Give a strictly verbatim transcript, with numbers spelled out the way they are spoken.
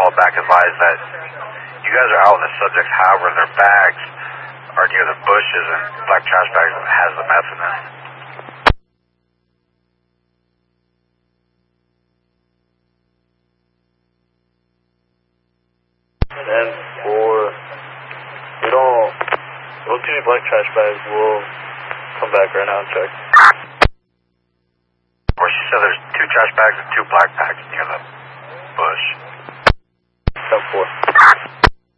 called back advised that you guys are out in the subject's, however, their bags are near the bushes and black trash bags that has the meth in them. And for, we don't, don't see any black trash bags, we'll come back right now and check. Well, she said there's two trash bags and two black bags near them.